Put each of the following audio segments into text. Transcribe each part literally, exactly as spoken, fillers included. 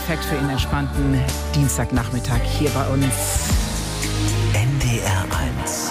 perfekt für einen entspannten Dienstagnachmittag hier bei uns. N D R eins.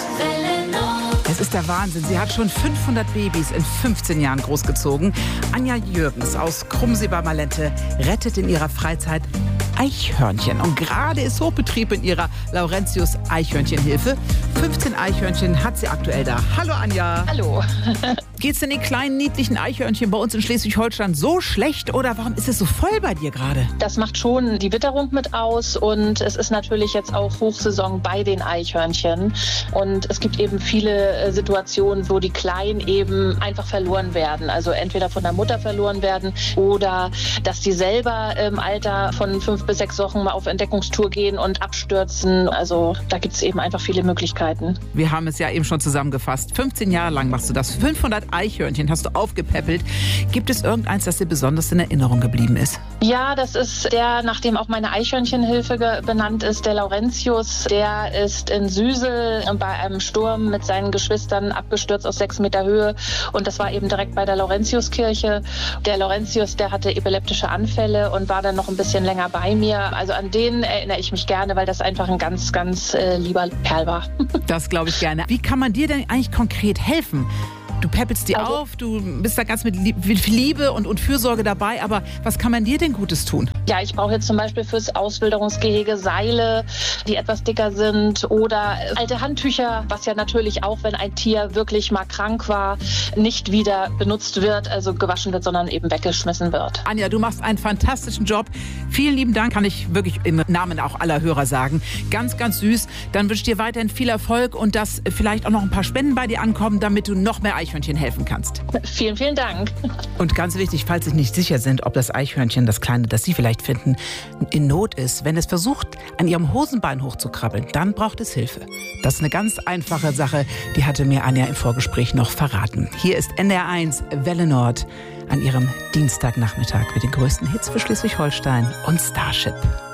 Es ist der Wahnsinn. Sie hat schon fünfhundert Babys in fünfzehn Jahren großgezogen. Anja Jürgens aus Krummsee bei Malente rettet in ihrer Freizeit Eichhörnchen. Und gerade ist Hochbetrieb in ihrer Laurentius Eichhörnchenhilfe. fünfzehn Eichhörnchen hat sie aktuell da. Hallo Anja. Hallo. Geht's denn den kleinen, niedlichen Eichhörnchen bei uns in Schleswig-Holstein so schlecht oder warum ist es so voll bei dir gerade? Das macht schon die Witterung mit aus und es ist natürlich jetzt auch Hochsaison bei den Eichhörnchen. Und es gibt eben viele Situationen, wo die Kleinen eben einfach verloren werden. Also entweder von der Mutter verloren werden oder dass die selber im Alter von fünf bis sechs Wochen mal auf Entdeckungstour gehen und abstürzen. Also da gibt es eben einfach viele Möglichkeiten. Wir haben es ja eben schon zusammengefasst. fünfzehn Jahre lang machst du das. fünfhundert Eichhörnchen hast du aufgepäppelt. Gibt es irgendeins, das dir besonders in Erinnerung geblieben ist? Ja, das ist der, nach dem auch meine Eichhörnchenhilfe ge- benannt ist, der Laurentius. Der ist in Süsel bei einem Sturm mit seinen Geschwistern abgestürzt aus sechs Meter Höhe. Und das war eben direkt bei der Laurentiuskirche. Der Laurentius, der hatte epileptische Anfälle und war dann noch ein bisschen länger bei mir. Also an den erinnere ich mich gerne, weil das einfach ein ganz, ganz äh, lieber Kerl war. Das glaube ich gerne. Wie kann man dir denn eigentlich konkret helfen? Du peppelst die also, auf, du bist da ganz mit Liebe und, und Fürsorge dabei, aber was kann man dir denn Gutes tun? Ja, ich brauche jetzt zum Beispiel fürs Auswilderungsgehege Seile, die etwas dicker sind oder alte Handtücher, was ja natürlich auch, wenn ein Tier wirklich mal krank war, nicht wieder benutzt wird, also gewaschen wird, sondern eben weggeschmissen wird. Anja, du machst einen fantastischen Job. Vielen lieben Dank, kann ich wirklich im Namen auch aller Hörer sagen. Ganz, ganz süß. Dann wünsche ich dir weiterhin viel Erfolg und dass vielleicht auch noch ein paar Spenden bei dir ankommen, damit du noch mehr Eichhörnchen helfen kannst. Vielen, vielen Dank. Und ganz wichtig, falls Sie nicht sicher sind, ob das Eichhörnchen, das Kleine, das Sie vielleicht finden, in Not ist, wenn es versucht, an Ihrem Hosenbein hochzukrabbeln, dann braucht es Hilfe. Das ist eine ganz einfache Sache, die hatte mir Anja im Vorgespräch noch verraten. Hier ist N D R eins Welle Nord an Ihrem Dienstagnachmittag mit den größten Hits für Schleswig-Holstein und Starship.